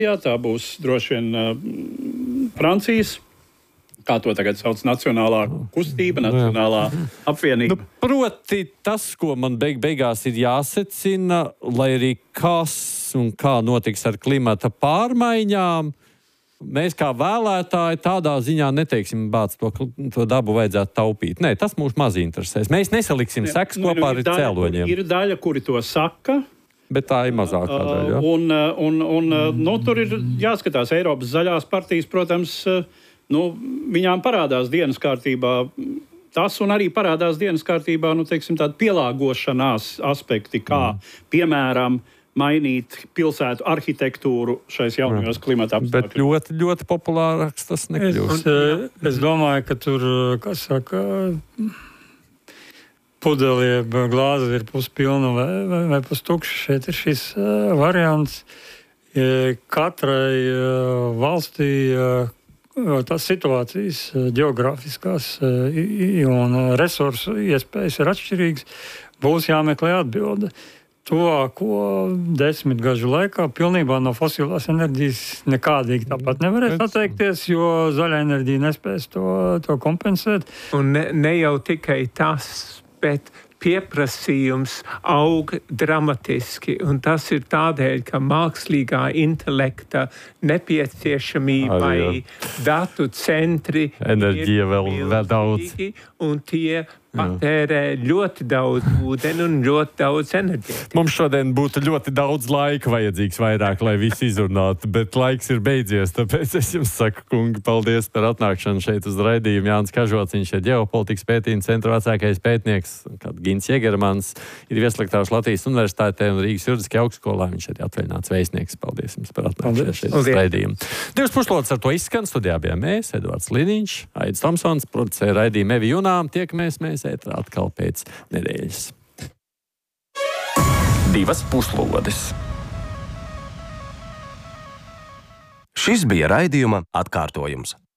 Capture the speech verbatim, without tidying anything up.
Jā, tā būs droši vien uh, Francijas, kā to tagad sauc, nacionālā kustība, nacionālā apvienība. Nu, proti tas, ko man beig beigās ir jāsecina, lai arī kas un kā notiks ar klimata pārmaiņām, mēs kā vēlētāji tādā ziņā neteiksim, bāc, to, to dabu vajadzētu taupīt. Nē, tas mūs maz interesēs. Mēs nesaliksim seks nu, kopā nu, ar cēloņiem. Ir daļa, kuri to saka. Bet tā ir mazākā daļa. Ja? Un, un, un, nu, tur ir jāskatās Eiropas zaļās partijas, protams, nu, viņām parādās dienas kārtībā tas un arī parādās dienas kārtībā, nu, teiksim, tāda pielāgošanās aspekti, kā, mm. piemēram, mainīt pilsētu arhitektūru šais jaunajos klimata apstākļos. Bet ļoti, ļoti populārāks tas nekļūst. Es, es domāju, ka tur, kas saka, pudeli, glāze ir puspilna vai, vai, vai pustukša. Šeit ir šis uh, variants. E, katrai uh, valstī uh, tās situācijas, uh, geogrāfiskās uh, un uh, resursu iespējas ir atšķirīgas. Būs jāmeklē atbilde. Tuvāko desmitgažu laikā pilnībā no fosilās enerģijas nekādīgi tāpat nevarēs atteikties, jo zaļā enerģija nespēs to, to kompensēt. Un ne, ne jau tikai tas, bet pieprasījums aug dramatiski, un tas ir tādēļ, ka mākslīgā intelekta nepieciešamībai datu centri enerģija vēl, vēl daudz. Un tie patērē ļoti daudz ūdeni un ļoti daudz enerģijas. Mums šodien būtu ļoti daudz laika vajadzīgs vairāk, lai visu izrunātu, bet laiks ir beidzies, tāpēc es jums saku, kungi, paldies par atnākšanu šeit uz raidījumu. Jānis Kažots, viņš ir ģeopolitikas pētījuma centra vecākais pētnieks, kā Gins Jegermans, ir vieslektāvs Latvijas Universitātē un Rīgas juridiskajā augstskolā. Viņš ir atvaļināts vēstnieks. Paldies jums par atnākšanu šeit uz raidījumu. Divas puslodes ar to izskan. Studijā bijām mēs, Edvards Liniņš, Aidis Tomsons, producēja raidījumu Evi Junām. Tiekamies mēs ētrā atkal pēc nedēļas. Divas puslodes. Šis bija raidījuma atkārtojums.